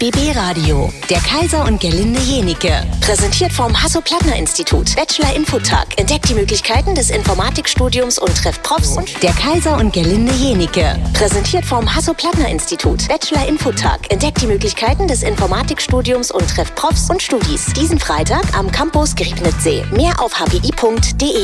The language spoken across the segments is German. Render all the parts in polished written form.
BB Radio. Der Kaiser und Gerlinde Jenike. Präsentiert vom Hasso-Plattner-Institut. Bachelor-Infotag. Entdeckt die Möglichkeiten des Informatikstudiums und trefft Profs. Und der Kaiser und Gerlinde Jenike. Präsentiert vom Hasso-Plattner-Institut. Bachelor-Infotag. Entdeckt die Möglichkeiten des Informatikstudiums und trefft Profs und Studis. Diesen Freitag am Campus Griebnitzsee. Mehr auf hpi.de.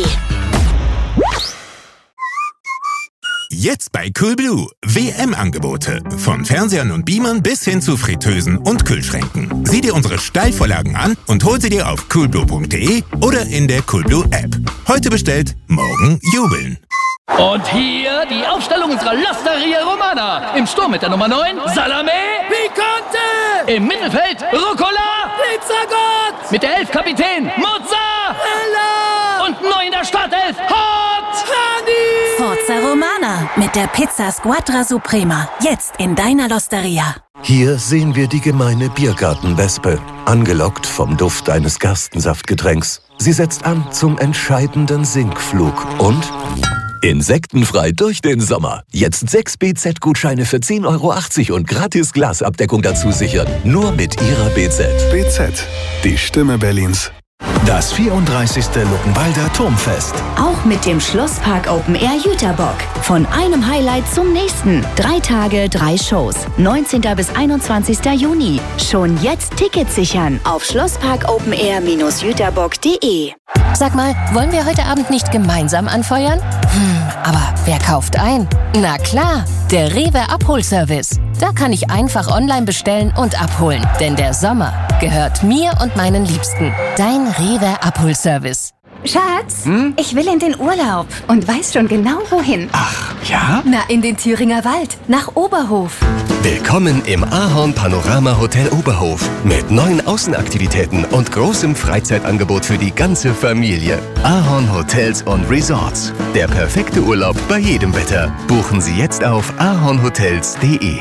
Jetzt bei Coolblue. WM-Angebote. Von Fernsehern und Beamern bis hin zu Fritteusen und Kühlschränken. Sieh dir unsere Steilvorlagen an und hol sie dir auf coolblue.de oder in der Coolblue-App. Heute bestellt, morgen jubeln. Und hier die Aufstellung unserer L'Osteria Romana. Im Sturm mit der Nummer 9, Salame Picante. Im Mittelfeld, Rucola Pizzagott. Mit der 11 Kapitän, Mozzarella. Und neu in der Startelf, Hot Honey. Forza Romana mit der Pizza Squadra Suprema. Jetzt in deiner L'Osteria. Hier sehen wir die gemeine Biergartenwespe, angelockt vom Duft eines Gerstensaftgetränks. Sie setzt an zum entscheidenden Sinkflug und insektenfrei durch den Sommer. Jetzt 6 BZ-Gutscheine für 10,80 € und gratis Glasabdeckung dazu sichern. Nur mit Ihrer BZ. BZ, die Stimme Berlins. Das 34. Luckenwalder Turmfest. Auch mit dem Schlosspark Open Air Jüterbock. Von einem Highlight zum nächsten. 3 Tage, 3 Shows. 19. bis 21. Juni. Schon jetzt Tickets sichern auf schlossparkopenair-jüterbock.de. Sag mal, wollen wir heute Abend nicht gemeinsam anfeuern? Aber wer kauft ein? Na klar, der Rewe Abholservice. Da kann ich einfach online bestellen und abholen. Denn der Sommer gehört mir und meinen Liebsten. Dein Rewe Abholservice. Schatz, ich will in den Urlaub und weiß schon genau wohin. Ach, ja? Na, in den Thüringer Wald, nach Oberhof. Willkommen im Ahorn Panorama Hotel Oberhof mit neuen Außenaktivitäten und großem Freizeitangebot für die ganze Familie. Ahorn Hotels und Resorts. Der perfekte Urlaub bei jedem Wetter. Buchen Sie jetzt auf ahornhotels.de.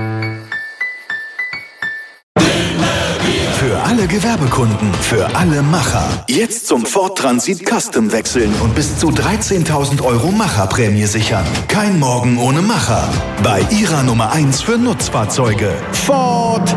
Für alle Gewerbekunden, für alle Macher. Jetzt zum Ford Transit Custom wechseln und bis zu 13.000 € Macherprämie sichern. Kein Morgen ohne Macher. Bei Ihrer Nummer 1 für Nutzfahrzeuge. Ford.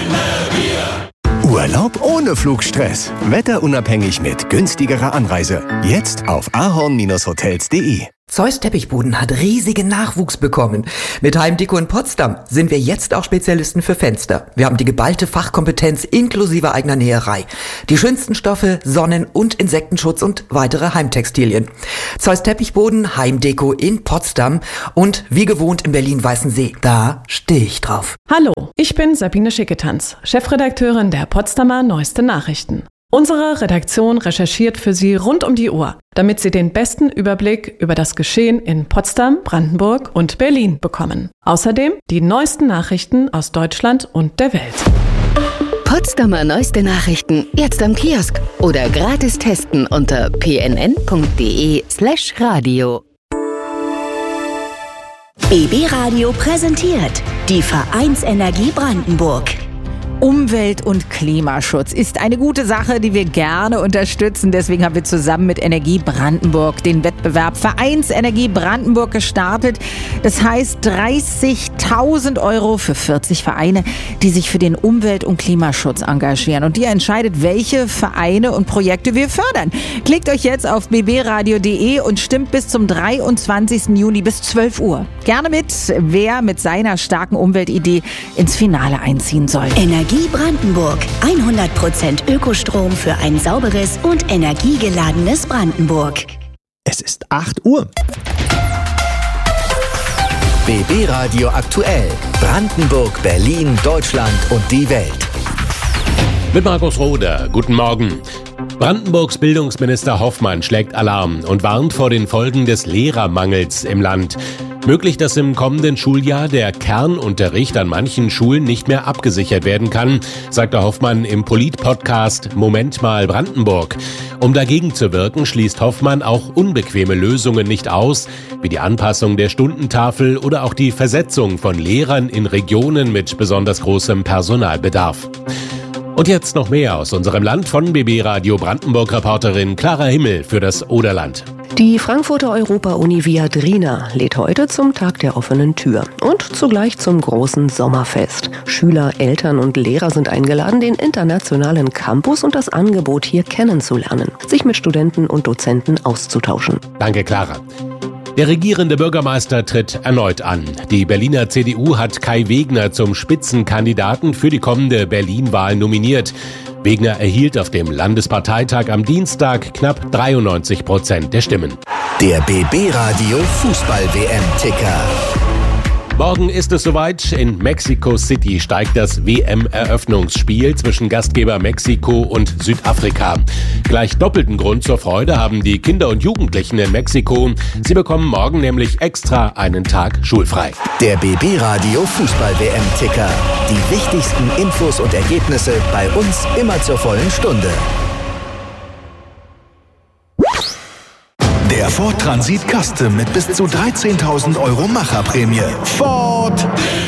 Urlaub ohne Flugstress. Wetterunabhängig mit günstigerer Anreise. Jetzt auf ahorn-hotels.de. Zeus Teppichboden hat riesigen Nachwuchs bekommen. Mit Heimdeko in Potsdam sind wir jetzt auch Spezialisten für Fenster. Wir haben die geballte Fachkompetenz inklusive eigener Näherei. Die schönsten Stoffe, Sonnen- und Insektenschutz und weitere Heimtextilien. Zeus Teppichboden, Heimdeko in Potsdam und wie gewohnt in Berlin-Weißensee. Da stehe ich drauf. Hallo, ich bin Sabine Schicketanz, Chefredakteurin der Potsdamer Neueste Nachrichten. Unsere Redaktion recherchiert für Sie rund um die Uhr, damit Sie den besten Überblick über das Geschehen in Potsdam, Brandenburg und Berlin bekommen. Außerdem die neuesten Nachrichten aus Deutschland und der Welt. Potsdamer Neueste Nachrichten jetzt am Kiosk oder gratis testen unter pnn.de/radio. BB Radio präsentiert die Vereinsenergie Brandenburg. Umwelt- und Klimaschutz ist eine gute Sache, die wir gerne unterstützen. Deswegen haben wir zusammen mit Energie Brandenburg den Wettbewerb Vereinsenergie Brandenburg gestartet. Das heißt 30.000 € für 40 Vereine, die sich für den Umwelt- und Klimaschutz engagieren. Und ihr entscheidet, welche Vereine und Projekte wir fördern. Klickt euch jetzt auf bbradio.de und stimmt bis zum 23. Juni bis 12 Uhr. Gerne mit, wer mit seiner starken Umweltidee ins Finale einziehen soll. Energie Brandenburg. 100% Ökostrom für ein sauberes und energiegeladenes Brandenburg. Es ist 8 Uhr. BB Radio aktuell. Brandenburg, Berlin, Deutschland und die Welt. Mit Markus Roder. Guten Morgen. Brandenburgs Bildungsminister Hoffmann schlägt Alarm und warnt vor den Folgen des Lehrermangels im Land. Möglich, dass im kommenden Schuljahr der Kernunterricht an manchen Schulen nicht mehr abgesichert werden kann, sagte Hoffmann im Polit-Podcast Moment mal Brandenburg. Um dagegen zu wirken, schließt Hoffmann auch unbequeme Lösungen nicht aus, wie die Anpassung der Stundentafel oder auch die Versetzung von Lehrern in Regionen mit besonders großem Personalbedarf. Und jetzt noch mehr aus unserem Land von BB Radio Brandenburg-Reporterin Clara Himmel für das Oderland. Die Frankfurter Europa-Uni Viadrina lädt heute zum Tag der offenen Tür und zugleich zum großen Sommerfest. Schüler, Eltern und Lehrer sind eingeladen, den internationalen Campus und das Angebot hier kennenzulernen, sich mit Studenten und Dozenten auszutauschen. Danke, Clara. Der regierende Bürgermeister tritt erneut an. Die Berliner CDU hat Kai Wegner zum Spitzenkandidaten für die kommende Berlin-Wahl nominiert. Wegner erhielt auf dem Landesparteitag am Dienstag knapp 93% der Stimmen. Der BB-Radio Fußball-WM-Ticker. Morgen ist es soweit. In Mexico City steigt das WM-Eröffnungsspiel zwischen Gastgeber Mexiko und Südafrika. Gleich doppelten Grund zur Freude haben die Kinder und Jugendlichen in Mexiko. Sie bekommen morgen nämlich extra einen Tag schulfrei. Der BB-Radio Fußball-WM-Ticker. Die wichtigsten Infos und Ergebnisse bei uns immer zur vollen Stunde. Der Ford Transit Custom mit bis zu 13.000 Euro Macherprämie. Ford!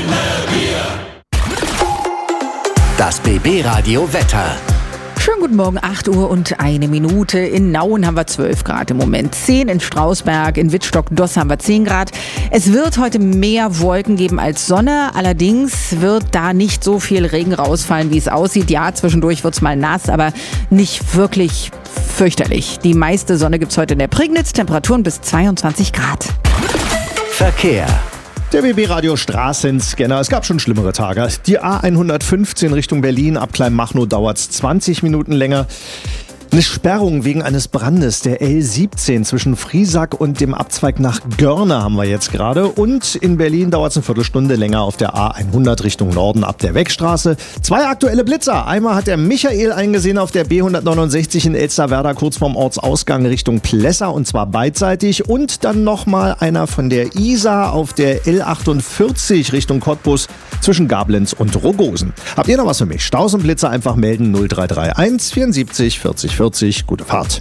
Das BB-Radio Wetter. Schönen guten Morgen, 8 Uhr und 1 Minute. In Nauen haben wir 12 Grad im Moment. 10 in Strausberg, in Wittstock-Doss haben wir 10 Grad. Es wird heute mehr Wolken geben als Sonne. Allerdings wird da nicht so viel Regen rausfallen, wie es aussieht. Ja, zwischendurch wird es mal nass, aber nicht wirklich fürchterlich. Die meiste Sonne gibt es heute in der Prignitz. Temperaturen bis 22 Grad. Verkehr. Der BB-Radio Straßenscanner. Es gab schon schlimmere Tage. Die A115 Richtung Berlin ab Kleinmachnow dauert es 20 Minuten länger. Eine Sperrung wegen eines Brandes der L17 zwischen Friesack und dem Abzweig nach Görne haben wir jetzt gerade. Und in Berlin dauert es eine Viertelstunde länger auf der A100 Richtung Norden ab der Wegstraße. 2 aktuelle Blitzer. Einmal hat der Michael eingesehen auf der B169 in Elsterwerda kurz vorm Ortsausgang Richtung Plessa und zwar beidseitig. Und dann nochmal einer von der Isar auf der L48 Richtung Cottbus zwischen Gablenz und Rogosen. Habt ihr noch was für mich? Staus und Blitzer einfach melden 0331 74 40 40. Gute Fahrt.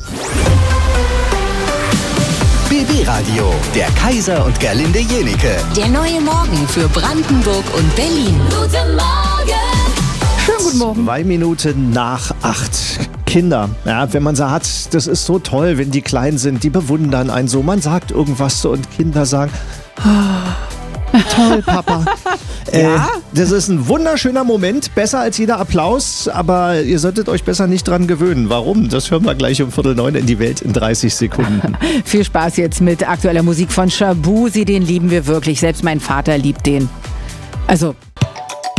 BB-Radio, der Kaiser und Gerlinde Jenike. Der neue Morgen für Brandenburg und Berlin. Guten Morgen. Schönen guten Morgen. 2 Minuten nach 8. Kinder, ja, wenn man sie hat, das ist so toll, wenn die klein sind, die bewundern einen so. Man sagt irgendwas so und Kinder sagen, toll, Papa. Ja? Das ist ein wunderschöner Moment, besser als jeder Applaus, aber ihr solltet euch besser nicht dran gewöhnen. Warum? Das hören wir gleich um 8:45 in die Welt in 30 Sekunden. Viel Spaß jetzt mit aktueller Musik von Shabuzi, den lieben wir wirklich. Selbst mein Vater liebt den. Also